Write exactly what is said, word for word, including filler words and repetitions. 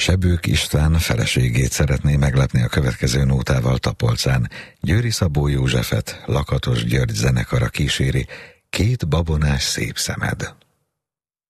Sebők István feleségét szeretné meglepni a következő nótával Tapolcán. Győri Szabó Józsefet Lakatos György zenekara kíséri, Két babonás szép szemed.